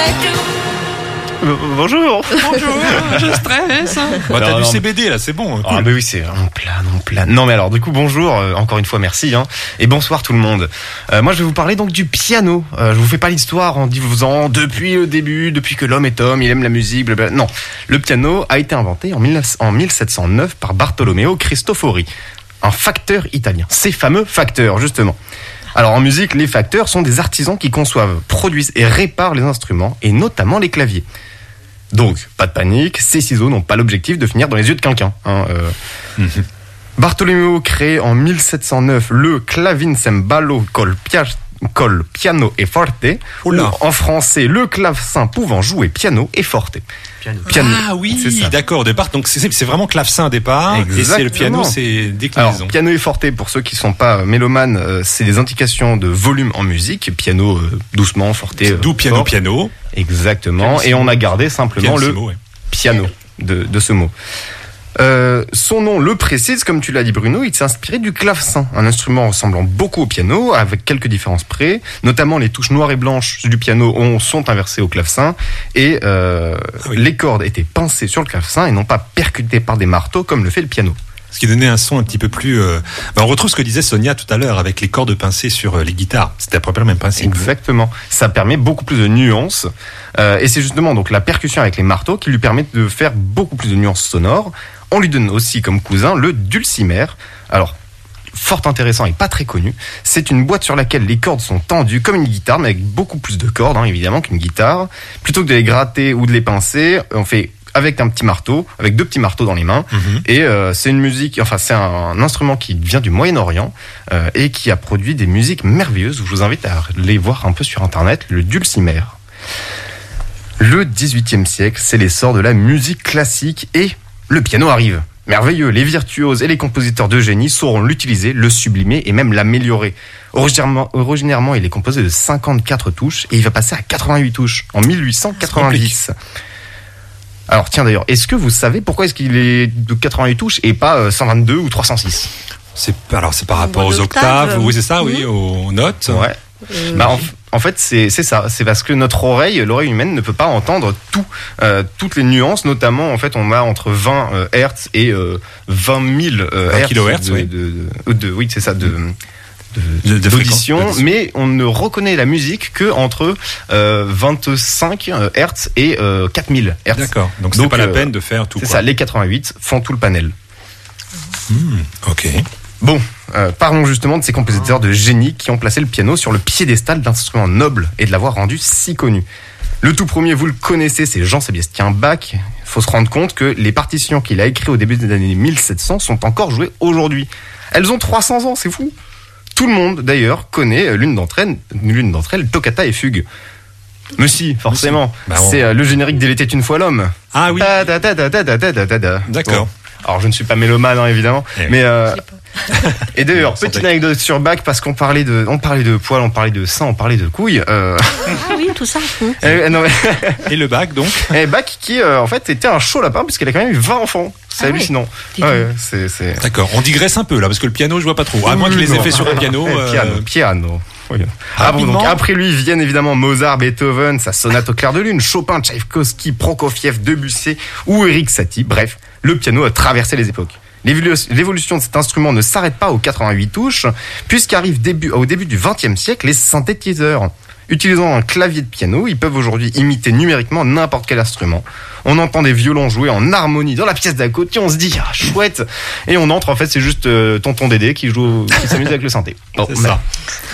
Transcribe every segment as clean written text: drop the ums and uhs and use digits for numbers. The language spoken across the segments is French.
Bonjour. Bonjour, je stresse. Bah, t'as du CBD là, c'est bon. Cool. Ah bah oui, c'est on plane. Non mais alors du coup bonjour, encore une fois merci et bonsoir tout le monde. Moi je vais vous parler donc du piano. Je vous fais pas l'histoire en disant depuis le début, depuis que l'homme est homme, il aime la musique, blablabla. Non, le piano a été inventé en 1709 par Bartolomeo Cristofori, un facteur italien. Ces fameux facteurs justement. Alors en musique, les facteurs sont des artisans qui conçoivent, produisent et réparent les instruments et notamment les claviers. Donc, pas de panique, ces ciseaux n'ont pas l'objectif de finir dans les yeux de quelqu'un. Bartolomeo crée en 1709 le clavicembalo col piano et forte, ou en français le clavecin pouvant jouer piano et forte. Piano. Ah oui, d'accord, au départ, donc c'est vraiment clavecin au départ. Exactement. Et c'est le piano, c'est déclinaison. Alors, piano et forte, pour ceux qui sont pas mélomanes, c'est des indications de volume en musique. Piano doucement, forte. D'où piano, fort. Piano. Exactement. Pianissimo. Et on a gardé simplement pianissimo, le piano de ce mot. Son nom le précise, comme tu l'as dit Bruno, il s'est inspiré du clavecin, un instrument ressemblant beaucoup au piano, avec quelques différences près, notamment les touches noires et blanches du piano sont inversées au clavecin, et les cordes étaient pincées sur le clavecin et non pas percutées par des marteaux comme le fait le piano. Ce qui donnait un son un petit peu plus... on retrouve ce que disait Sonia tout à l'heure avec les cordes pincées sur les guitares. C'était à peu près le même principe. Exactement. Ça permet beaucoup plus de nuances. Et c'est justement donc la percussion avec les marteaux qui lui permet de faire beaucoup plus de nuances sonores. On lui donne aussi comme cousin le dulcimer. Alors, fort intéressant et pas très connu. C'est une boîte sur laquelle les cordes sont tendues comme une guitare, mais avec beaucoup plus de cordes, évidemment, qu'une guitare. Plutôt que de les gratter ou de les pincer, on fait avec un petit marteau, avec deux petits marteaux dans les mains. Et c'est une musique, c'est un instrument qui vient du Moyen-Orient et qui a produit des musiques merveilleuses. Je vous invite à les voir un peu sur Internet, le dulcimer. Le XVIIIe siècle, c'est l'essor de la musique classique et le piano arrive. Merveilleux, les virtuoses et les compositeurs de génie sauront l'utiliser, le sublimer et même l'améliorer. Originairement, il est composé de 54 touches et il va passer à 88 touches en 1890. Alors tiens d'ailleurs, est-ce que vous savez pourquoi est-ce qu'il est de 88 touches et pas 122 ou 306 ? C'est par rapport aux octaves, oui c'est ça, oui, aux notes. Ouais. En fait, c'est ça. C'est parce que l'oreille humaine ne peut pas entendre toutes les nuances. Notamment, en fait, on a entre 20 Hz et 20 000 kHz. Oui, c'est ça, d'audition. Mais on ne reconnaît la musique que entre 25 Hz et 4000 Hz. D'accord. Donc c'est pas la peine de faire tout. C'est ça. Les 88 font tout le panel. Ok. Bon, parlons justement de ces compositeurs de génie qui ont placé le piano sur le piédestal d'instruments nobles et de l'avoir rendu si connu. Le tout premier, vous le connaissez, c'est Jean-Sébastien Bach. Il faut se rendre compte que les partitions qu'il a écrites au début des années 1700 sont encore jouées aujourd'hui. Elles ont 300 ans, c'est fou. Tout le monde, d'ailleurs, connaît l'une d'entre elles, Toccata et Fugue. Mais si, forcément. C'est le générique d'Il était une fois l'homme. Ah oui. D'accord. Bon. Alors, je ne suis pas mélomane, évidemment, mais et d'ailleurs, petite anecdote sur Bach, parce qu'on parlait de poils, on parlait de seins, on parlait de couilles. Ah oui, tout ça. Et le Bach, donc. Et Bach, qui en fait était un chaud lapin, puisqu'elle a quand même eu 20 enfants. C'est hallucinant. Ouais, c'est. D'accord. On digresse un peu là, parce que le piano, je vois pas trop. À moins que les effets sur le piano. Piano. Oui. Donc après lui viennent évidemment Mozart, Beethoven, sa sonate au clair de lune, Chopin, Tchaïkovski, Prokofiev, Debussy ou Erik Satie. Bref, le piano a traversé les époques. L'évolution de cet instrument ne s'arrête pas aux 88 touches, puisqu'arrive au début du XXe siècle les synthétiseurs. Utilisant un clavier de piano, ils peuvent aujourd'hui imiter numériquement n'importe quel instrument. On entend des violons jouer en harmonie dans la pièce d'à côté, on se dit ah chouette, et on entre, en fait c'est juste tonton Dédé qui s'amuse avec le synthé. Bon, c'est ça.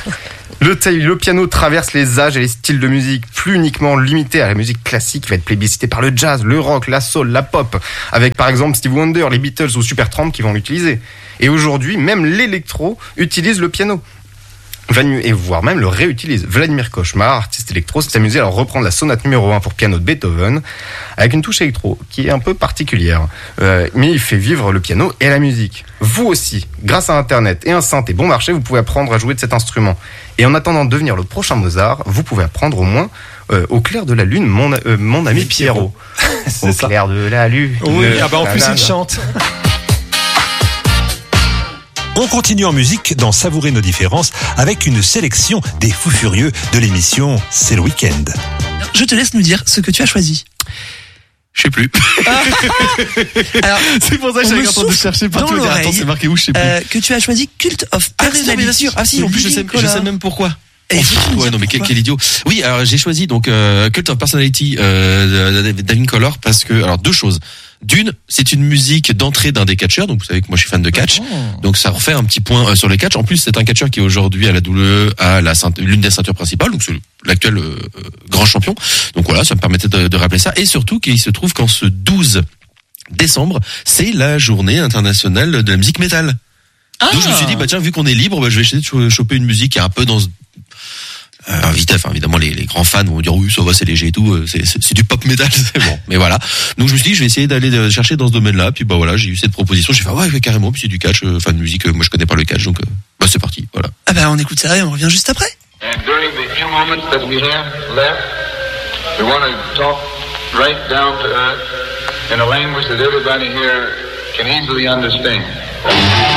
Le piano traverse les âges et les styles de musique, plus uniquement limité à la musique classique qui va être plébiscitée par le jazz, le rock, la soul, la pop, avec par exemple Stevie Wonder, les Beatles ou Supertramp qui vont l'utiliser. Et aujourd'hui, même l'électro utilise le piano. Et voire même le réutilise. Vladimir Cauchemar, artiste électro, s'est amusé à reprendre la sonate numéro 1 pour piano de Beethoven avec une touche électro qui est un peu particulière. Mais il fait vivre le piano et la musique. Vous aussi, grâce à Internet et un synthé bon marché, vous pouvez apprendre à jouer de cet instrument. Et en attendant de devenir le prochain Mozart, vous pouvez apprendre au moins au clair de la lune, mon ami Pierrot. Au clair de la lune. Oui, en plus il chante. On continue en musique dans Savourer nos différences avec une sélection des fous furieux de l'émission C'est le week-end. je te laisse nous dire ce que tu as choisi. Je sais plus. Alors, C'est pour ça que on j'avais me en train de souffle chercher dans partout. Attends, l'oreille, c'est marqué où, je sais plus. que tu as choisi Cult of Personality. Mais bien sûr. Ah si, en plus je sais même pourquoi. Et Ouais, non mais quel idiot. Oui, alors j'ai choisi donc Cult of Personality de David Color parce que alors deux choses. D'une, c'est une musique d'entrée d'un des catcheurs, donc vous savez que moi je suis fan de catch, donc ça refait un petit point sur le catch. En plus, c'est un catcheur qui est aujourd'hui à la WWE à l'une des ceintures principales, donc c'est l'actuel grand champion. Donc voilà, ça me permettait de rappeler ça, et surtout qu'il se trouve qu'en ce 12 décembre, c'est la journée internationale de la musique métal. Donc je me suis dit, bah tiens, vu qu'on est libre, bah, je vais essayer de choper une musique qui est un peu dans évidemment les grands fans vont dire oui ça va, c'est léger et tout, c'est du pop metal, c'est bon, mais voilà. Donc je me suis dit je vais essayer d'aller chercher dans ce domaine-là, puis bah voilà, j'ai eu cette proposition, j'ai fait ouais carrément, puis c'est du catch, fan de musique, moi je connais pas le catch, donc bah c'est parti, voilà. Ah bah on écoute ça et on revient juste après. And during the few moments that we have left, we want to talk right down to earth in a language that everybody here can easily understand.